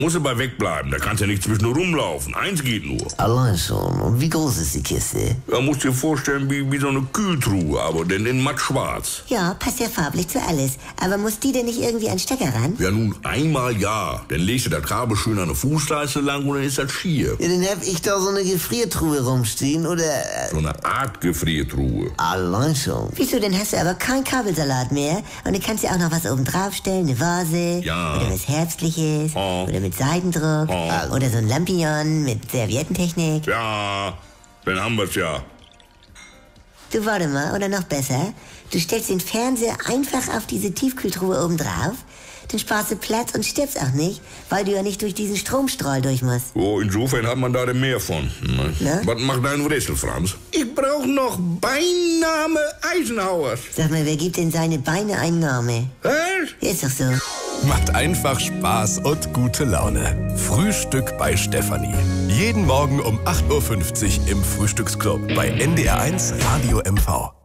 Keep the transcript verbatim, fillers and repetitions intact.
Muss aber wegbleiben, da kannst du ja nicht zwischendurch rumlaufen. Eins geht nur. Allein schon. Und wie groß ist die Kiste? Da musst du dir vorstellen, wie, wie so eine Kühltruhe, aber denn in matt schwarz. Ja, passt ja farblich zu alles. Aber muss die denn nicht irgendwie an den Stecker ran? Ja nun, einmal ja. Dann legst du das Kabel schön an der Fußleiste lang und dann ist das schier. Ja, dann hab ich da so eine Gefriertruhe rumstehen, oder? So eine Art Gefriertruhe. Allein schon. Wieso, denn hast du aber kein Kabelsalat mehr? Und du kannst ja auch noch was oben draufstellen, eine Vase. Ja. Oder was Herzliches. Oh. Oder mit Seidendruck. Oh. Oder so ein Lampion mit Serviettentechnik. Ja, dann haben wir's ja. Du, warte mal, oder noch besser, du stellst den Fernseher einfach auf diese Tiefkühltruhe oben drauf, dann sparst du Platz und stirbst auch nicht, weil du ja nicht durch diesen Stromstrahl durch musst. Oh, insofern hat man da denn mehr von. Ne? Na? Was macht dein Rätsel, Franz? Ich brauch noch Beiname Eisenhowers. Sag mal, wer gibt denn seine Beine einen Namen? Was? Ist doch so. Macht einfach Spaß und gute Laune. Frühstück bei Stefanie. Jeden Morgen um acht Uhr fünfzig im Frühstücksclub bei N D R eins Radio M V.